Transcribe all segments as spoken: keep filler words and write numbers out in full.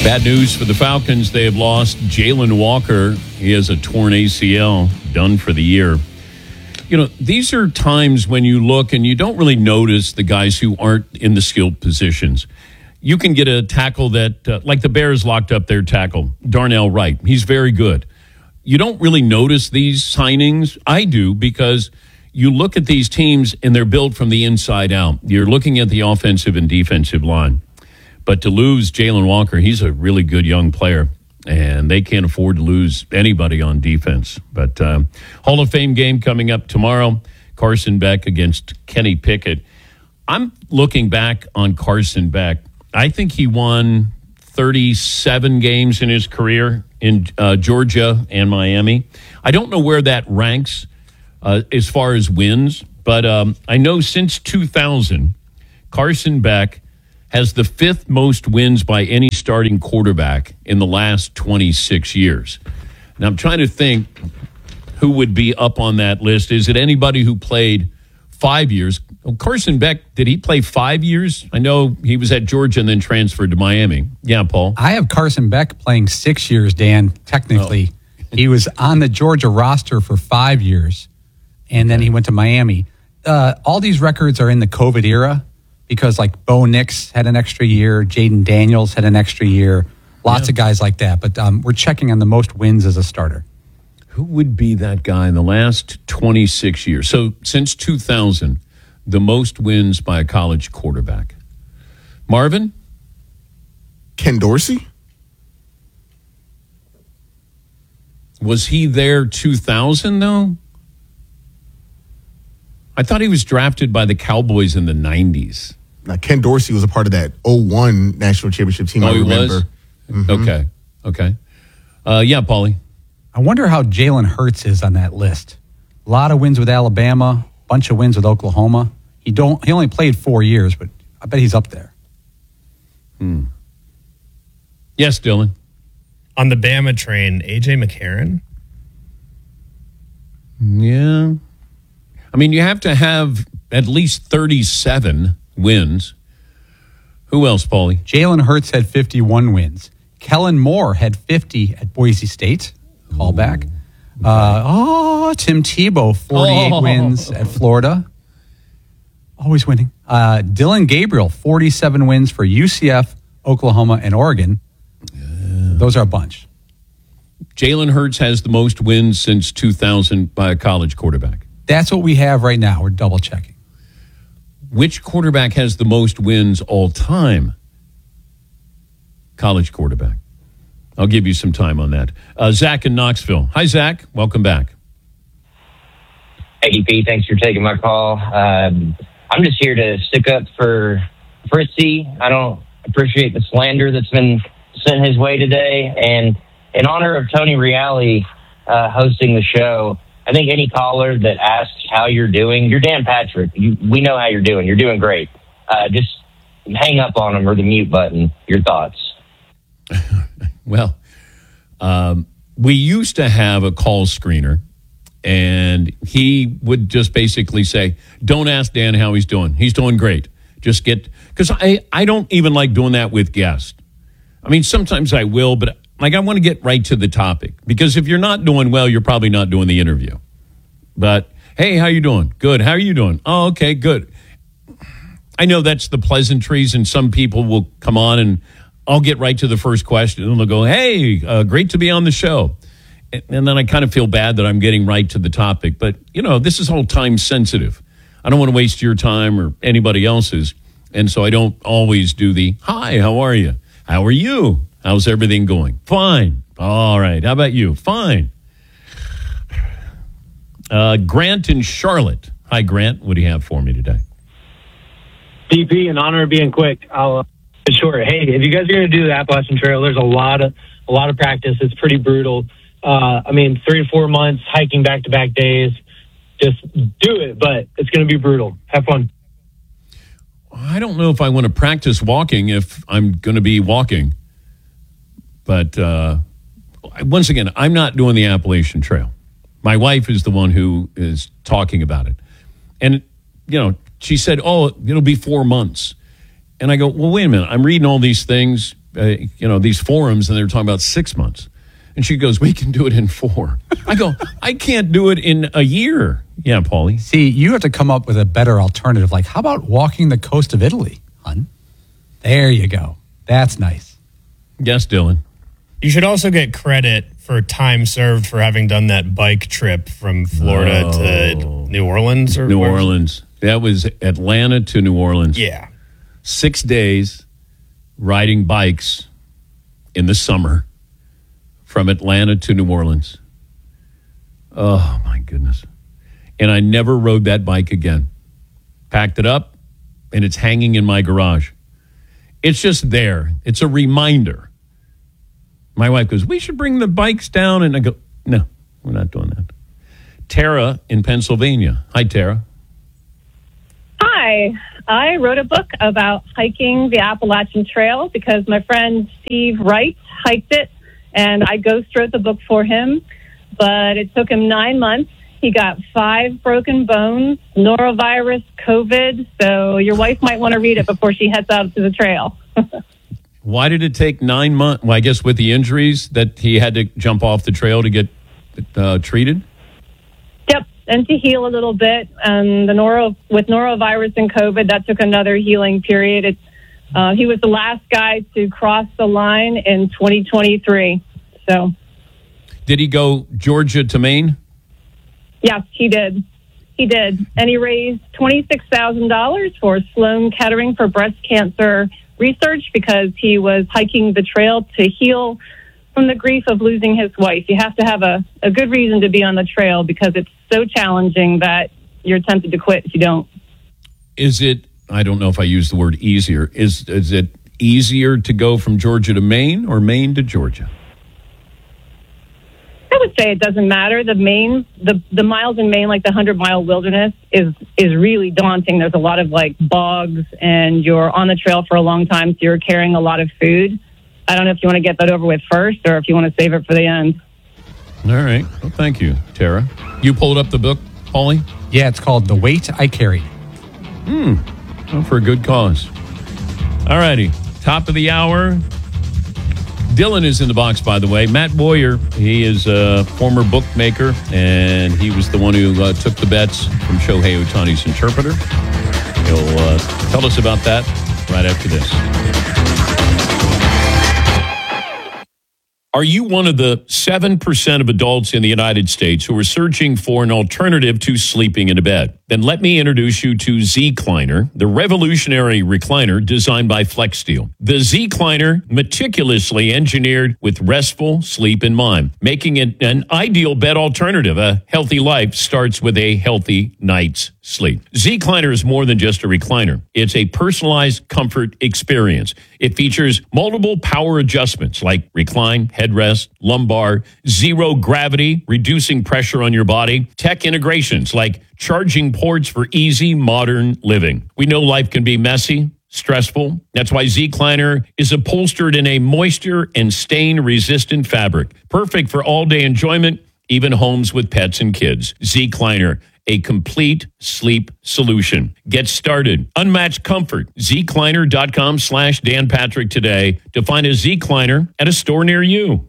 Bad news for the Falcons. They have lost Jalen Walker. He has a torn A C L, done for the year. You know, these are times when you look and you don't really notice the guys who aren't in the skilled positions. You can get a tackle that, uh, like the Bears locked up their tackle, Darnell Wright. He's very good. You don't really notice these signings. I do, because you look at these teams and they're built from the inside out. You're looking at the offensive and defensive line. But to lose Jalen Walker, he's a really good young player, and they can't afford to lose anybody on defense. But uh, Hall of Fame game coming up tomorrow, Carson Beck against Kenny Pickett. I'm looking back on Carson Beck. I think he won thirty-seven games in his career in uh, Georgia and Miami. I don't know where that ranks uh, as far as wins, but um, I know since two thousand, Carson Beck has the fifth most wins by any starting quarterback in the last twenty-six years. Now, I'm trying to think who would be up on that list. Is it anybody who played five years? Well, Carson Beck, did he play five years? I know he was at Georgia and then transferred to Miami. Yeah, Paul? I have Carson Beck playing six years, Dan, technically. Oh. He was on the Georgia roster for five years, and then he went to Miami. Uh, all these records are in the COVID era, because like Bo Nix had an extra year, Jaden Daniels had an extra year, lots yeah. of guys like that. But um, we're checking on the most wins as a starter. Who would be that guy in the last twenty-six years? So since two thousand, the most wins by a college quarterback. Marvin? Ken Dorsey? Was he there two thousand, though? I thought he was drafted by the Cowboys in the nineties. Now, Ken Dorsey was a part of that oh one national championship team, oh, I remember. He was? Mm-hmm. Okay, okay. Uh, yeah, Paulie. I wonder how Jalen Hurts is on that list. A lot of wins with Alabama, bunch of wins with Oklahoma. He don't. He only played four years, but I bet he's up there. Hmm. Yes, Dylan. On the Bama train, A J McCarron? Yeah. I mean, you have to have at least thirty-seven wins. Who else, Paulie? Jalen Hurts had fifty-one wins. Kellen Moore had fifty at Boise State. Call back. Uh, oh, Tim Tebow, forty-eight oh. wins at Florida. Always winning. Uh, Dylan Gabriel, forty-seven wins for U C F, Oklahoma, and Oregon. Yeah. Those are a bunch. Jalen Hurts has the most wins since two thousand by a college quarterback. That's what we have right now. We're double checking. Which quarterback has the most wins all time? College quarterback. I'll give you some time on that. Uh, Zach in Knoxville. Hi, Zach. Welcome back. Hey, D P. Thanks for taking my call. Um, I'm just here to stick up for Fritzy. I don't appreciate the slander that's been sent his way today. And in honor of Tony Reale uh, hosting the show, I think any caller that asks how you're doing, you're Dan Patrick. You, we know how you're doing. You're doing great. Uh, just hang up on him or the mute button. Your thoughts? Well, um, we used to have a call screener, and he would just basically say, don't ask Dan how he's doing. He's doing great. Just get, because I, I don't even like doing that with guests. I mean, sometimes I will, but like I want to get right to the topic, because if you're not doing well, you're probably not doing the interview. But, hey, how you doing? Good. How are you doing? Oh, okay, good. I know that's the pleasantries, and some people will come on and I'll get right to the first question, and they'll go, hey, uh, great to be on the show. And, and then I kind of feel bad that I'm getting right to the topic. But, you know, this is all time sensitive. I don't want to waste your time or anybody else's. And so I don't always do the, hi, how are you? How are you? How's everything going? Fine. All right. How about you? Fine. Uh, Grant in Charlotte. Hi, Grant. What do you have for me today? D P, in honor of being quick, I'll... Uh... Sure. Hey, if you guys are going to do the Appalachian Trail, there's a lot of a lot of practice. It's pretty brutal. Uh, I mean, three to four months hiking back to back days. Just do it, but it's going to be brutal. Have fun. I don't know if I want to practice walking if I'm going to be walking, but uh, once again, I'm not doing the Appalachian Trail. My wife is the one who is talking about it, and you know, she said, "Oh, it'll be four months." And I go, well, wait a minute. I'm reading all these things. uh, you know, these forums, and they're talking about six months. And she goes, we can do it in four. I go, I can't do it in a year. Yeah, Paulie. See, you have to come up with a better alternative. Like, how about walking the coast of Italy, hun? There you go. That's nice. Yes, Dylan. You should also get credit for time served for having done that bike trip from Florida Oh. to New Orleans. Or New where- Orleans. That was Atlanta to New Orleans. Yeah. Six days riding bikes in the summer from Atlanta to New Orleans. Oh, my goodness. And I never rode that bike again. Packed it up, and it's hanging in my garage. It's just there. It's a reminder. My wife goes, we should bring the bikes down. And I go, no, we're not doing that. Tara in Pennsylvania. Hi, Tara. Hi. I wrote a book about hiking the Appalachian Trail because my friend Steve Wright hiked it, and I ghost wrote the book for him. But it took him nine months. He got five broken bones, norovirus, COVID. So your wife might want to read it before she heads out to the trail. Why did it take nine months? Well, I guess with the injuries that he had to jump off the trail to get uh, treated? Yep, and to heal a little bit. And the noro with norovirus and COVID, that took another healing period. It's, uh, he was the last guy to cross the line in twenty twenty-three. So, Did he go Georgia to Maine? yes, he did. He did. And he raised twenty-six thousand dollars for Sloan Kettering for breast cancer research because he was hiking the trail to heal from the grief of losing his wife. You have to have a, a good reason to be on the trail because it's so challenging that you're tempted to quit if you don't. Is it, I don't know if I use the word easier, is is it easier to go from Georgia to Maine or Maine to Georgia? I would say it doesn't matter. The Maine, the the miles in Maine, like the hundred mile wilderness, is is really daunting. There's a lot of like bogs, and you're on the trail for a long time, so you're carrying a lot of food. I don't know if you want to get that over with first, or if you want to save it for the end. All right. Well, thank you, Tara. You pulled up the book, Paulie? Yeah, it's called The Weight I Carried. Hmm. Well, for a good cause. All righty. Top of the hour. Dylan is in the box, by the way. Matt Boyer, he is a former bookmaker, and he was the one who uh, took the bets from Shohei Ohtani's interpreter. He'll uh, tell us about that right after this. Are you one of the seven percent of adults in the United States who are searching for an alternative to sleeping in a bed? Then let me introduce you to Zecliner, the revolutionary recliner designed by FlexSteel. The Zecliner, meticulously engineered with restful sleep in mind, making it an ideal bed alternative. A healthy life starts with a healthy night's sleep. Zecliner is more than just a recliner. It's a personalized comfort experience. It features multiple power adjustments like recline, headrest, lumbar, zero gravity, reducing pressure on your body, tech integrations like charging ports for easy modern living. We know life can be messy, stressful. That's why Zecliner is upholstered in a moisture and stain resistant fabric, perfect for all day enjoyment, even homes with pets and kids. Zecliner, a complete sleep solution. Get started. Unmatched comfort. Zecliner.com slash Dan Patrick today to find a Zecliner at a store near you.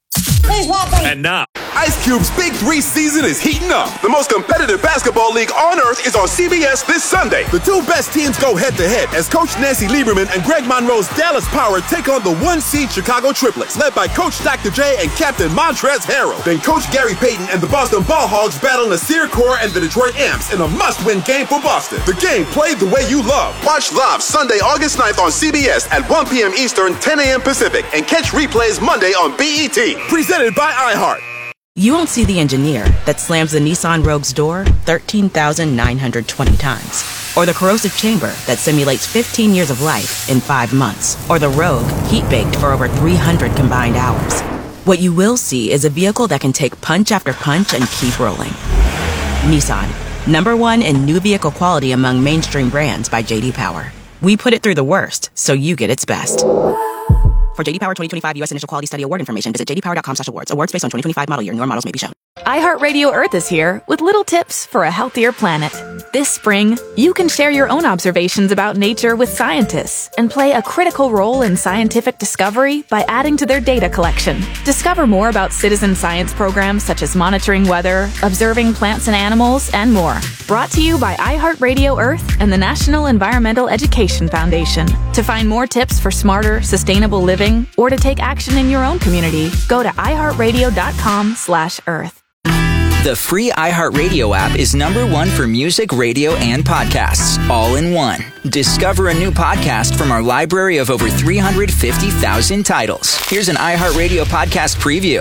And now, Ice Cube's Big Three season is heating up. The most competitive basketball league on earth is on C B S this Sunday. The two best teams go head-to-head as Coach Nancy Lieberman and Greg Monroe's Dallas Power take on the one-seed Chicago Triplets, led by Coach Doctor J and Captain Montrezl Harrell. Then Coach Gary Payton and the Boston Ball Hogs battle Nasir Kaur and the Detroit Amps in a must-win game for Boston. The game played the way you love. Watch live Sunday, August ninth on C B S at one p.m. Eastern, ten a.m. Pacific, and catch replays Monday on B E T. Presented by iHeart. You won't see the engineer that slams the Nissan Rogue's door thirteen thousand nine hundred twenty times. Or the corrosive chamber that simulates fifteen years of life in five months. Or the Rogue heat-baked for over three hundred combined hours. What you will see is a vehicle that can take punch after punch and keep rolling. Nissan, number one in new vehicle quality among mainstream brands by J D Power. We put it through the worst, so you get its best. For J D Power twenty twenty-five U S Initial Quality Study Award information, visit j d power dot com slash awards. Awards based on twenty twenty-five model year. Newer models may be shown. iHeartRadio Earth is here with little tips for a healthier planet. This spring, you can share your own observations about nature with scientists and play a critical role in scientific discovery by adding to their data collection. Discover more about citizen science programs such as monitoring weather, observing plants and animals, and more. Brought to you by iHeartRadio Earth and the National Environmental Education Foundation. To find more tips for smarter, sustainable living or to take action in your own community, go to iHeartRadio.com slash Earth. The free iHeartRadio app is number one for music, radio, and podcasts, all in one. Discover a new podcast from our library of over three hundred fifty thousand titles. Here's an iHeartRadio podcast preview.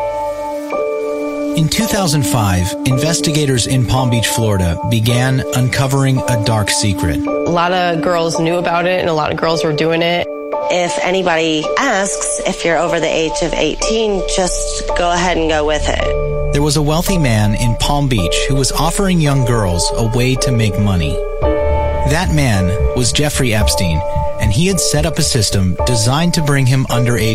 In two thousand five, investigators in Palm Beach, Florida, began uncovering a dark secret. A lot of girls knew about it, and a lot of girls were doing it. If anybody asks if you're over the age of eighteen, just go ahead and go with it. There was a wealthy man in Palm Beach who was offering young girls a way to make money. That man was Jeffrey Epstein, and he had set up a system designed to bring him underage